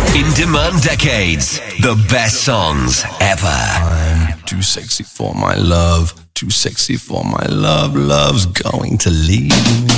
In Demand Decades, the best songs ever. I'm too sexy for my love, too sexy for my love, love's going to leave me.